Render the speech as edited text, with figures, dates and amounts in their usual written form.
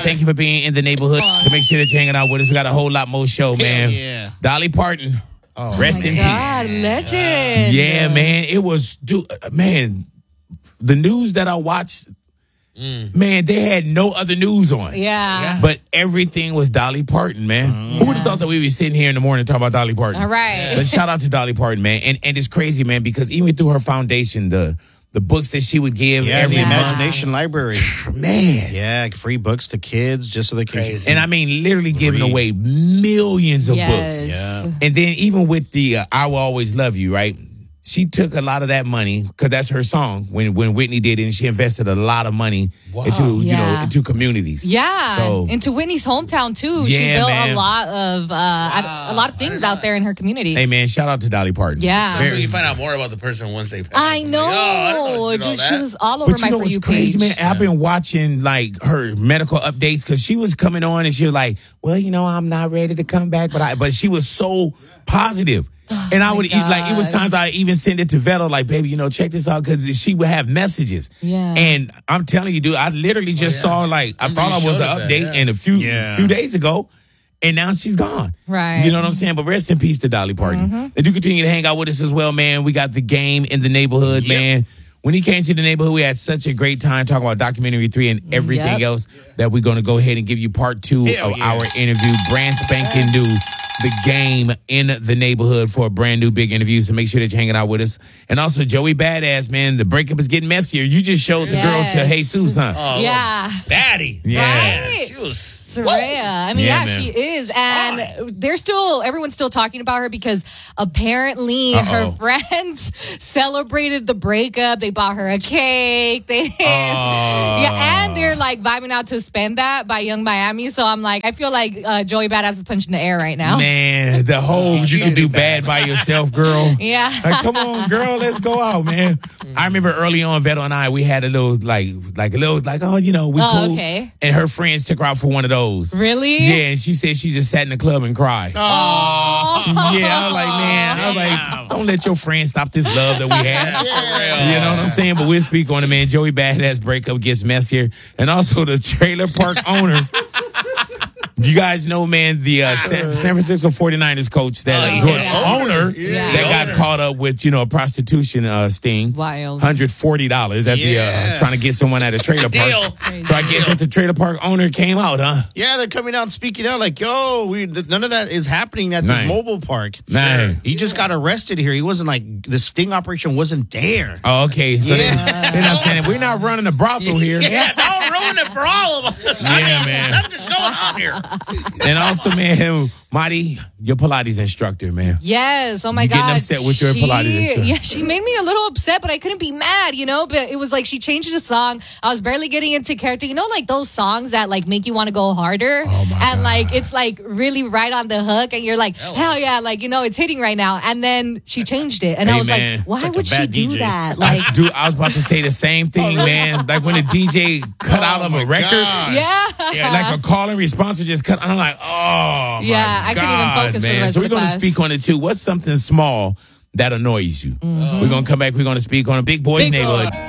thank you for being in the neighborhood. So make sure that you're hanging out with us. We got a whole lot more show, man. Yeah. Dolly Parton. Rest in God, peace. legend. Yeah, man. It was, man, the news that I watched, man, they had no other news on. Yeah. But everything was Dolly Parton, man. Who would have thought that we'd be sitting here in the morning talking about Dolly Parton? All right. But shout out to Dolly Parton, man. And it's crazy, man, because even through her foundation, the books that she would give every the month. Imagination Library. Man. Yeah, free books to kids just so they can. And I mean, literally giving away millions of books. Yeah. And then even with the I Will Always Love You, right? She took a lot of that money, because that's her song, when Whitney did it, and she invested a lot of money into communities. Yeah, So, into Whitney's hometown too. She Yeah, built man. a lot of things out there in her community. hey, man, shout out to Dolly Parton. Yeah. That's when you find out more about the person once they pass. I know. I didn't know she did all Dude, that. she was all over But my you know For what's You crazy, page. man? I've been watching like her medical updates, because she was coming on and she was like, well, I'm not ready to come back, but she was so positive. And I would like, it was times I even send it to Vettel, like, baby, check this out, because she would have messages. Yeah. And I'm telling you, dude, I literally just saw, like, I thought I was an update and a few days ago, and now she's gone. Right. You know what I'm saying? But rest in peace to Dolly Parton. And do continue to hang out with us as well, man. We got the game in the neighborhood, man. When he came to the neighborhood, we had such a great time talking about documentary 3 and everything else that we're going to go ahead and give you part 2 of our interview. Brand spanking new. The game in the neighborhood for a brand new big interview. So make sure that you're hanging out with us. And also, Joey Badass, man, the breakup is getting messier. You just showed the girl to Jesus, huh? Oh, Yeah. Baddie. Yeah. Right? She was. Soraya. I mean, Yeah, man. she is. And everyone's still talking about her because apparently her friends celebrated the breakup. They bought her a cake. And they're like vibing out to Spend That by Young Miami. So I'm like, I feel like Joey Badass is punching the air right now. Man, the whole you can do bad by yourself, girl. Yeah. Like, come on, girl, let's go out, man. I remember early on, Vettel and I, we had a little, we cool. Okay. And her friends took her out for one of those. Really? Yeah, and she said she just sat in the club and cried. Oh. Yeah, I was like, don't let your friends stop this love that we have. You know what I'm saying? But we'll speak on it, man. Joey Badass breakup gets messier. And also the trailer park owner. You guys know, man, the San Francisco 49ers coach, owner that got caught up with, a prostitution sting. Wild. $140 at trying to get someone at a trailer park. So I guess that the trailer park owner came out, huh? Yeah, they're coming out and speaking out like, none of that is happening at this mobile park. Nah. He just got arrested here. He wasn't like, the sting operation wasn't there. Oh, okay. So they're not saying, we're not running a brothel here. Yeah, don't ruin it for all of us. Yeah, man. Nothing's going on here. And also, man, Marty, your Pilates instructor, man. Yes. Oh my You God. getting upset with your Pilates instructor. Yeah, she made me a little upset, but I couldn't be mad, But it was like she changed the song. I was barely getting into character. Like those songs that like make you want to go harder. Oh my and God. like it's like really right on the hook, and you're like, hell yeah, like it's hitting right now. And then she changed it, and I was man. like, why Like a would she bad do DJ. that? Like, Dude, I was about to say the same thing, man. Like when a DJ cut out of a record. God. yeah, Like a call and response just cut. I'm like, oh, Yeah, my I couldn't even God, focus for the man. rest So of we're the going to class. speak on it too. What's something small that annoys you? We're going to come back. We're going to speak on a Big Boys Neighborhood.